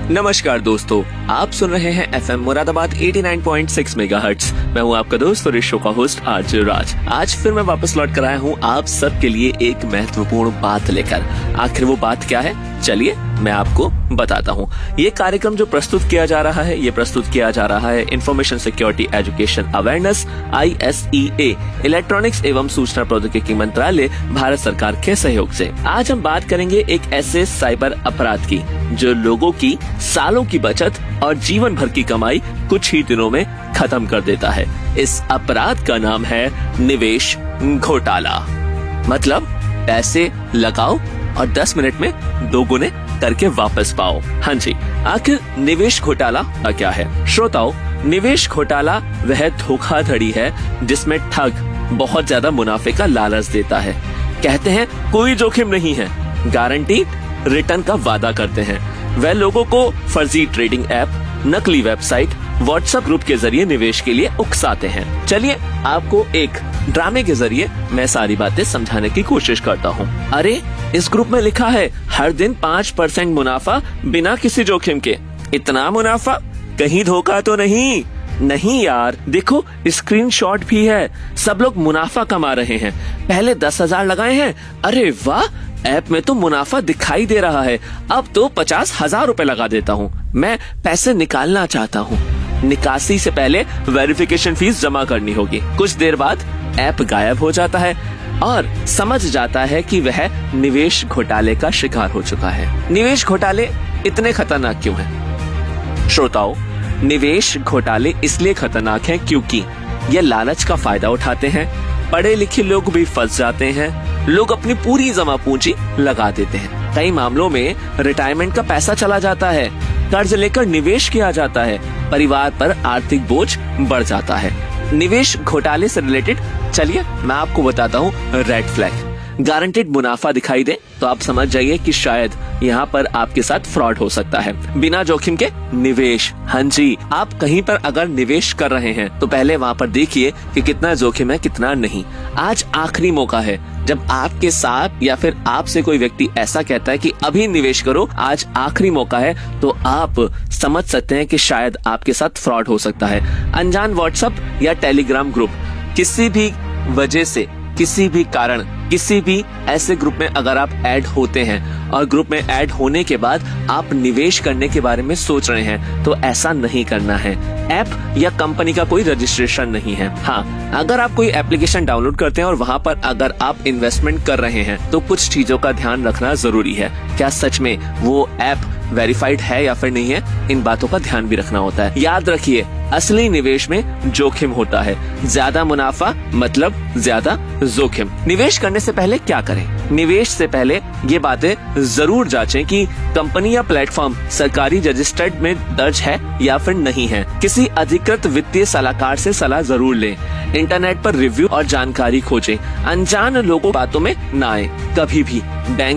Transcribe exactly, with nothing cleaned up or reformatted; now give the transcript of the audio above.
नमस्कार दोस्तों, आप सुन रहे हैं एफएम मुरादाबाद नवासी पॉइंट छह मेगाहर्ट्ज। मैं हूं आपका दोस्त और इस शो का होस्ट आरजे राज। आज फिर मैं वापस लौट कर आया हूं आप सबके लिए एक महत्वपूर्ण बात लेकर। आखिर वो बात क्या है, चलिए मैं आपको बताता हूं। ये कार्यक्रम जो प्रस्तुत किया जा रहा है, ये प्रस्तुत किया जा रहा है information security education awareness I S E A electronics एवं सूचना प्रौद्योगिकी मंत्रालय भारत सरकार के सहयोग से। आज हम बात करेंगे एक ऐसे साइबर अपराध की जो लोगों की सालों की बचत और जीवन भर की कमाई कुछ ही दिनों में खत्म कर देता है। इस अपराध का नाम है निवेश घोटाला। मतलब पैसे लगाओ और दस मिनट में दोगुने करके वापस पाओ। हाँ जी, आखिर निवेश घोटाला क्या है? श्रोताओ, निवेश घोटाला वह धोखाधड़ी है जिसमें ठग बहुत ज्यादा मुनाफे का लालच देता है। कहते हैं कोई जोखिम नहीं है, गारंटी रिटर्न का वादा करते हैं। वह लोगों को फर्जी ट्रेडिंग ऐप, नकली वेबसाइट, व्हाट्सएप ग्रुप के जरिए निवेश के लिए उकसाते हैं। चलिए आपको एक ड्रामे के जरिए मैं सारी बातें समझाने की कोशिश करता हूँ। अरे, इस ग्रुप में लिखा है हर दिन पाँच परसेंट मुनाफा बिना किसी जोखिम के। इतना मुनाफा, कहीं धोखा तो नहीं? नहीं यार, देखो स्क्रीनशॉट भी है। सब लोग मुनाफा कमा रहे हैं। पहले दस हजार लगाए हैं। अरे वाह, ऐप में तो मुनाफा दिखाई दे रहा है। अब तो पचास हजार रूपए लगा देता हूँ। मैं पैसे निकालना चाहता हूँ। निकासी से पहले वेरिफिकेशन फीस जमा करनी होगी। कुछ देर बाद ऐप गायब हो जाता है और समझ जाता है कि वह निवेश घोटाले का शिकार हो चुका है। निवेश घोटाले इतने खतरनाक क्यों हैं? श्रोताओ, निवेश घोटाले इसलिए खतरनाक हैं क्योंकि ये लालच का फायदा उठाते हैं। पढ़े लिखे लोग भी फंस जाते हैं। लोग अपनी पूरी जमा पूंजी लगा देते हैं। कई मामलों में रिटायरमेंट का पैसा चला जाता है। कर्ज लेकर निवेश किया जाता है। परिवार पर आर्थिक बोझ बढ़ जाता है। निवेश घोटाले से रिलेटेड चलिए मैं आपको बताता हूँ रेड फ्लैग। गारंटेड मुनाफा दिखाई दे तो आप समझ जाइए कि शायद यहाँ पर आपके साथ फ्रॉड हो सकता है। बिना जोखिम के निवेश, हाँ जी, आप कहीं पर अगर निवेश कर रहे हैं तो पहले वहाँ पर देखिए कि कितना जोखिम है, कितना नहीं। आज आखिरी मौका है जब आपके साथ या फिर आपसे कोई व्यक्ति ऐसा कहता है कि अभी निवेश करो, आज आखिरी मौका है, तो आप समझ सकते हैं कि शायद आपके साथ फ्रॉड हो सकता है। अनजान व्हाट्सएप या टेलीग्राम ग्रुप, किसी भी वजह से, किसी भी कारण, किसी भी ऐसे ग्रुप में अगर आप ऐड होते हैं और ग्रुप में ऐड होने के बाद आप निवेश करने के बारे में सोच रहे हैं, तो ऐसा नहीं करना है। ऐप या कंपनी का कोई रजिस्ट्रेशन नहीं है। हाँ, अगर आप कोई एप्लीकेशन डाउनलोड करते हैं और वहाँ पर अगर आप इन्वेस्टमेंट कर रहे हैं तो कुछ चीजों का ध्यान रखना जरूरी है। क्या सच में वो ऐप वेरीफाइड है या फिर नहीं है, इन बातों का ध्यान भी रखना होता है। याद रखिए, असली निवेश में जोखिम होता है। ज्यादा मुनाफा मतलब ज्यादा जोखिम। निवेश करने से पहले क्या करें? निवेश से पहले ये बातें जरूर जांचें कि कंपनी या प्लेटफॉर्म सरकारी रजिस्टर्ड में दर्ज है या फिर नहीं है। किसी अधिकृत वित्तीय सलाहकार से सलाह जरूर लें। इंटरनेट पर रिव्यू और जानकारी खोजें। अनजान लोगों बातों में ना आए। कभी भी बैंक